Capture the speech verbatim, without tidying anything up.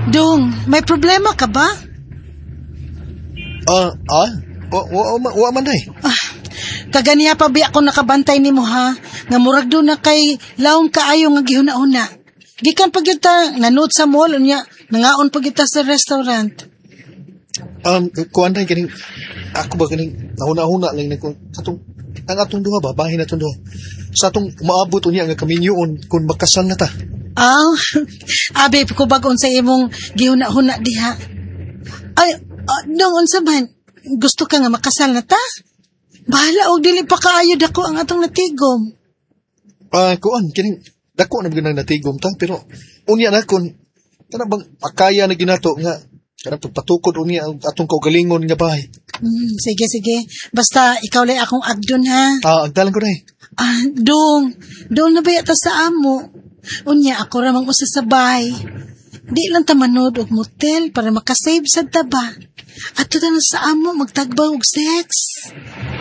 Dong, may problema ka ba? Ah, ah? Wa, wa, wa, wa man day. Ah, kaganiya pa biya ako nakabantay nimo ha, nga murag do na kay laong kaayo nga gihuna-una. Gikan pag yun ta, nanood sa mall, unya, nangaon pag yun ta sa restaurant. Um, kuan day kining ako ba kining nahuna-huna lang na kung atong ang atong duha ba bahin atong duha. Sa atong maabot unya nga kaminyoon kung makasal na ta. Aw, abi ko bagon sa imong gihuna-huna diha. Ay, uh, dong unsa man, gusto ka nga makasal na ta? Bahala og dili pa kaayo dako ang atong natigom. Ah, kuan kining dako na bigang natigom ta pero unya na kun kana bang akaya na ginato nga kana pagpatukod unya ang atong kaugalingon nga bahay. Hmm, sige sige, basta ikaw lay akong agdon ha. Ah, agdalan ko day. Ah, dong, dong na baya ta sa amo. Unya ako ra mang usa sa bahay. Di lang ta manood og motel para makasave sa taba. At ta na sa amo magtagbaw og sex.